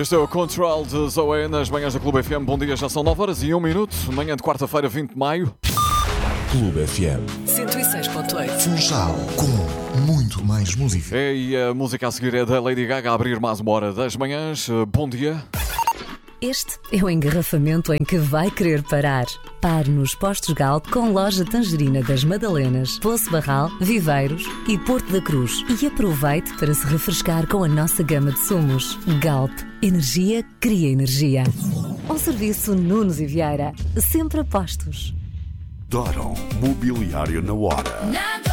Este é o Control de Zoe nas manhãs da Clube FM. Bom dia, já são 9h01. Manhã de quarta-feira, 20 de maio. Clube FM 106.8 Funchal, com muito mais música. E a música a seguir é da Lady Gaga, a abrir mais uma hora das manhãs. Bom dia. Este é o engarrafamento em que vai querer parar. Pare nos postos Galp com loja Tangerina das Madalenas, Poço Barral, Viveiros e Porto da Cruz. E aproveite para se refrescar com a nossa gama de sumos. Galp. Energia cria energia. Ao serviço Nunes e Vieira. Sempre a postos. Doron Mobiliário na Hora.